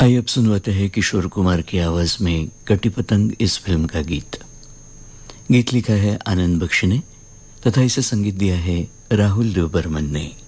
आइए अब सुनवाते हैं किशोर कुमार की आवाज में कटी पतंग इस फिल्म का गीत। गीत लिखा है आनंद बख्शी ने तथा इसे संगीत दिया है राहुल देव बर्मन ने।